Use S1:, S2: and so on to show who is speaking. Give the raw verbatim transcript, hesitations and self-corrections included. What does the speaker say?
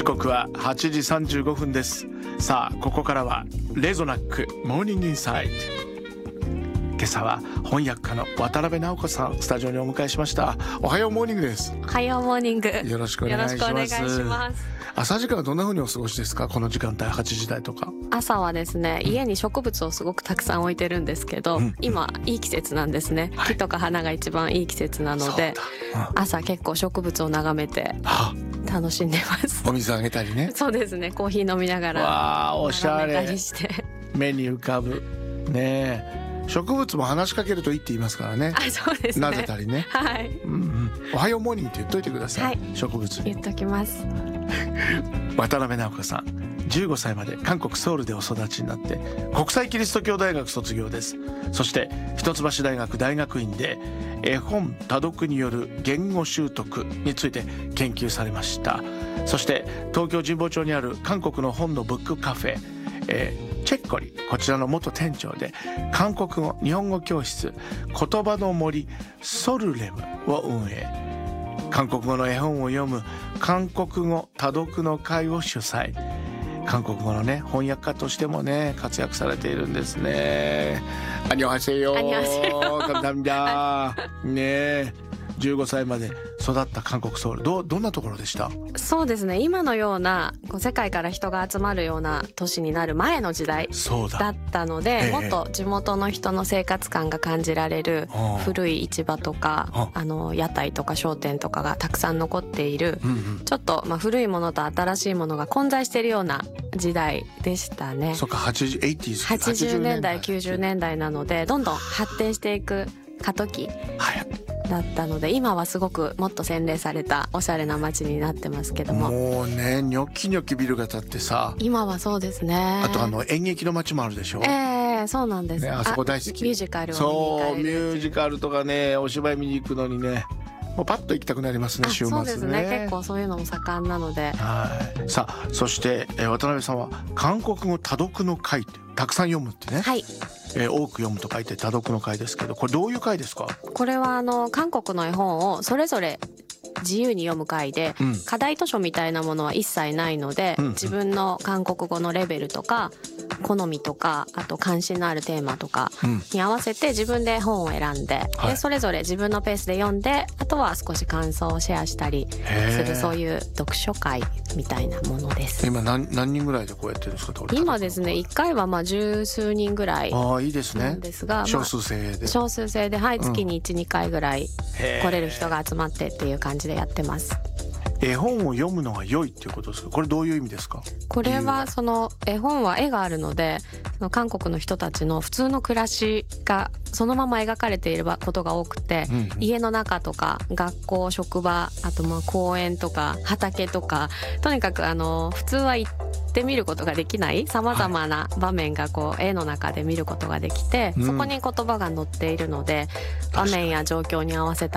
S1: 時刻ははちじさんじゅうごふんです。さあここからはレゾナックモーニングインサイト。今朝は翻訳家の渡辺直子さんスタジオにお迎えしました。おはようモーニングです。
S2: おはようモーニング、
S1: よろしくお願いします。
S2: よろしくお願いします。
S1: 朝時間はどんな風にお過ごしですか？この時間帯はちじ台とか。
S2: 朝はですね、家に植物をすごくたくさん置いてるんですけど、うん、今いい季節なんですね、はい、木とか花が一番いい季節なので、うん、朝結構植物を眺めて楽しんでます。
S1: お水あげたりね。
S2: そうですね、コーヒー飲みながら
S1: わーおしゃれ、
S2: 眺めたりして
S1: 目に浮かぶねえ。植物も話しかけるといいって言いますからね。
S2: あ、そうですね。
S1: なぜたりね。
S2: はい、うんうん、
S1: おはようモーニングって言っといてください、はい、植物に
S2: 言っときます。
S1: 渡辺直子さん、じゅうごさいまで韓国ソウルでお育ちになって国際キリスト教大学卒業です。そして一橋大学大学院で絵本多読による言語習得について研究されました。そして東京神保町にある韓国の本のブックカフェ、えーチェッコリ、こちらの元店長で韓国語日本語教室言葉の森ソルレムを運営。韓国語の絵本を読む韓国語多読の会を主催。韓国語のね翻訳家としてもね活躍されているんですね。アニョハセヨーカムダミダねえ、じゅうごさいまで育った韓国ソウル、 ど, どんなところでした？
S2: そうですね、今のようなこう世界から人が集まるような都市になる前の時代だったので、もっと地元の人の生活感が感じられる古い市場とかあの屋台とか商店とかがたくさん残っている、うんうん、ちょっとまあ古いものと新しいものが混在しているような時代でしたね。
S1: そうか、はちじゅう、
S2: はちじゅうねんだいきゅうじゅうねんだいなのでどんどん発展していく過渡期だったので、今はすごくもっと洗練されたおしゃれな街になってますけども、
S1: もうねニョキニョキビルが建ってさ、
S2: 今はそうですね。
S1: あとあの演劇の街もあるでしょ。
S2: えー、そうなんです、
S1: ね、あそこ大好き。
S2: ミュージカルを見に行かれる。
S1: そうミュージカルとかね、お芝居見に行くのにねもうパッと行きたくなりますね、週末ね。
S2: そうですね、結構そういうのも盛んなので。
S1: はい。さあそして、えー、渡辺さんは韓国語多読の会ってたくさん読むってね。
S2: はい、
S1: えー、多く読むと書いて多読の会ですけど、これどういう会ですか？
S2: これはあの韓国の絵本をそれぞれ自由に読む会で、うん、課題図書みたいなものは一切ないので、うんうん、自分の韓国語のレベルとか好みとかあと関心のあるテーマとかに合わせて自分で本を選んで、うん、でそれぞれ自分のペースで読んで、あとは少し感想をシェアしたりする、そういう読書会みたいなものです。
S1: 今 何, 何人ぐらいでこうやってるんですか？
S2: 今ですね、いっかいはまあ十数人ぐらいなんですが、
S1: あ、いいですね、少数制で、まあ、
S2: 少数制で、はい、月に いち,に 回ぐらい来れる人が集まってっていう感じでやってます。
S1: 絵本を読むのが良いっていうことですか？これどういう意味ですか？
S2: これはその絵本は絵があるので、その韓国の人たちの普通の暮らしがそのまま描かれていることが多くて、うんうん、家の中とか学校職場、あとまあ公園とか畑とか、とにかくあの普通は行って見ることができないさまざまな場面がこう絵の中で見ることができて、はい、そこに言葉が載っているので、場面や状況に合わせた